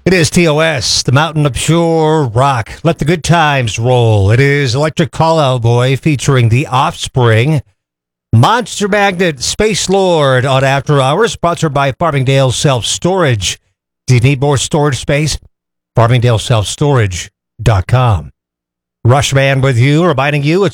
It is TOS, the mountain of pure rock. Let the good times roll. It is Electric Call Out Boy featuring The Offspring. Monster Magnet, Space Lord on After Hours, sponsored by Farmingdale Self Storage. Do you need more storage space? FarmingdaleSelfStorage.com. Rushman with you, reminding you it's